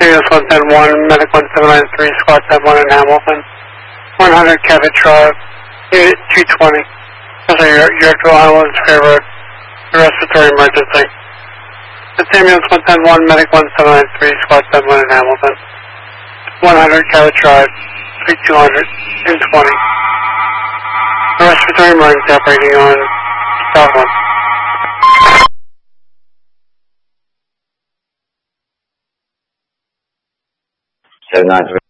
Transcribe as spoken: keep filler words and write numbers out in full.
Ambulance one ten one, Medic one seven nine three, Squad ten one in Hamilton. one hundred Cabot Drive, Unit two twenty. Those are your, your actual Highlands Fair Road. Respiratory emergency. It's Ambulance one ten one, Medic one seven nine three, Squad ten one in Hamilton. one hundred Cabot Drive, three two twenty. Respiratory emergency operating on South one. seven nine three.